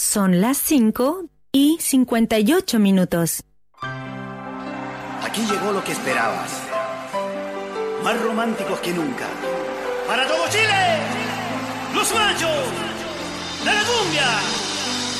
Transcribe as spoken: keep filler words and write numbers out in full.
Son las cinco y cincuenta y ocho minutos. Aquí llegó lo que esperabas. Más románticos que nunca. ¡Para todo Chile! ¡Los machos de la cumbia!